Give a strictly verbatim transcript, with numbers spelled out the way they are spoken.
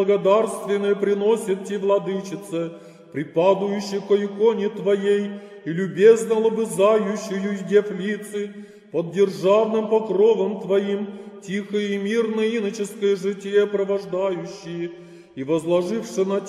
благодарственное приносит Ти, Владычице, припадающий ко иконе Твоей и любезно лобызающую дев лицы, под державным покровом Твоим, тихое и мирное иноческое житие провождающие, и возложивши на